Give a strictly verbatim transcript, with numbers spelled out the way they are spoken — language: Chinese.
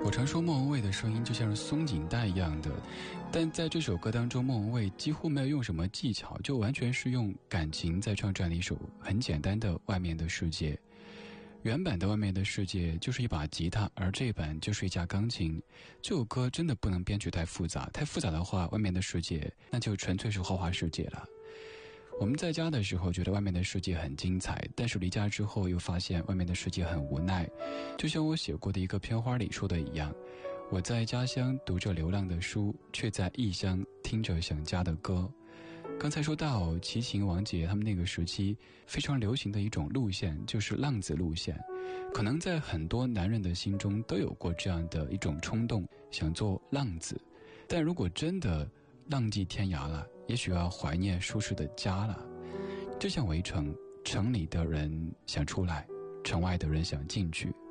我常说莫文蔚的声音就像是松紧带一样的，但在这首歌当中，莫文蔚几乎没有用什么技巧，就完全是用感情在唱这样的一首很简单的《外面的世界》。原版的《外面的世界》就是一把吉他，而这版就是一架钢琴。这首歌真的不能编曲太复杂，太复杂的话，《外面的世界》那就纯粹是花花世界了。我们在家的时候觉得外面的世界很精彩，但是离家之后又发现外面的世界很无奈。就像我写过的一个片花里说的一样，我在家乡读着流浪的书，却在异乡听着想家的歌。刚才说到齐秦王杰他们那个时期非常流行的一种路线，就是浪子路线。可能在很多男人的心中都有过这样的一种冲动，想做浪子。但如果真的浪迹天涯了，也许要怀念舒适的家了。就像围城，城里的人想出来，城外的人想进去。